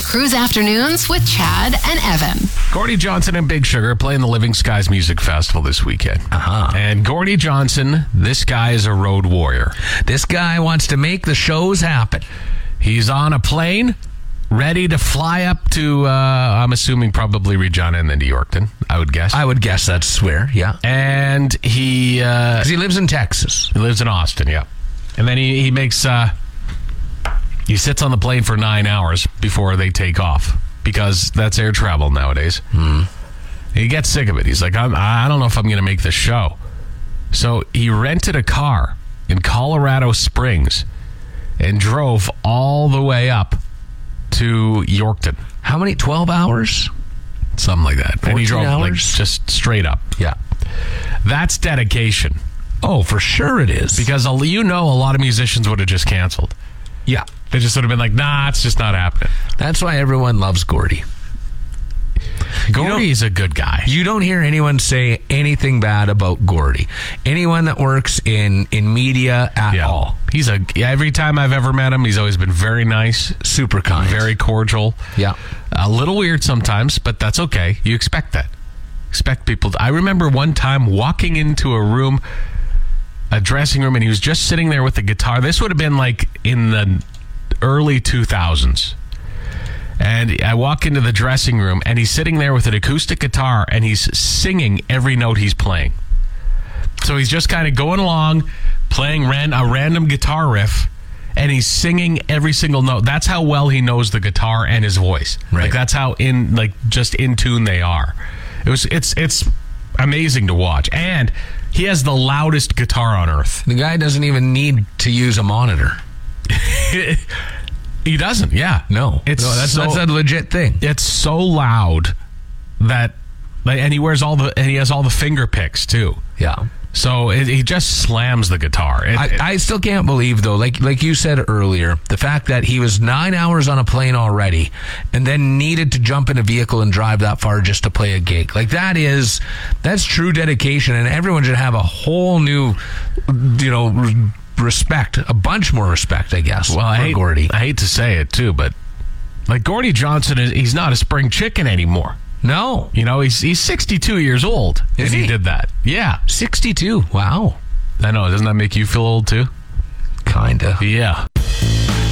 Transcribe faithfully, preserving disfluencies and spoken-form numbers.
Cruise Afternoons with Chad and Evan. Gordie Johnson and Big Sugar playing the Living Skies Music Festival this weekend. Uh-huh. And Gordie Johnson, this guy is a road warrior. This guy wants to make the shows happen. He's on a plane, ready to fly up to, uh, I'm assuming probably Regina and then to Yorkton, I would guess. I would guess that's where, yeah. And he... Uh, Because he lives in Texas. He lives in Austin, yeah. And then he, he makes... Uh, he sits on the plane for nine hours before they take off. Because that's air travel nowadays. Hmm. He gets sick of it. He's like, I'm, I don't know if I'm going to make the show. So he rented a car in Colorado Springs and drove all the way up to Yorkton. How many? twelve hours? Something like that. And he drove hours? like just straight up. Yeah. That's dedication. Oh, for sure it is. Because you know a lot of musicians would have just canceled. Yeah. They just would have been like, nah, it's just not happening. That's why everyone loves Gordie. Gordie's a good guy. You don't hear anyone say anything bad about Gordie. Anyone that works in, in media at yeah. all. He's a every time I've ever met him, he's always been very nice, super kind, very cordial. Yeah. A little weird sometimes, but that's okay. You expect that. Expect people to, I remember one time walking into a room, a dressing room, and he was just sitting there with the guitar. This would have been like in the early two thousands. And I walk into the dressing room, and he's sitting there with an acoustic guitar, and he's singing every note he's playing. So he's just kind of going along, playing ran- a random guitar riff, and he's singing every single note. That's how well he knows the guitar and his voice. Right. Like that's how in like just in tune they are. It was it's it's amazing to watch, and he has the loudest guitar on earth. The guy doesn't even need to use a monitor. He doesn't, yeah. No. It's no, that's, so, that's a legit thing. It's so loud that, like, and he wears all the, and he has all the finger picks too. Yeah. So it, he just slams the guitar. It, I, it, I still can't believe, though, like like you said earlier, the fact that he was nine hours on a plane already and then needed to jump in a vehicle and drive that far just to play a gig. Like, that is, that's true dedication, and everyone should have a whole new, you know, respect, a bunch more respect, I guess, well, for I hate, Gordie. I hate to say it, too, but, like, Gordie Johnson, is he's not a spring chicken anymore. No. You know, he's he's sixty-two years old. Is and he? he did that. Yeah. sixty-two. Wow. I know. Doesn't that make you feel old, too? Kinda. Yeah.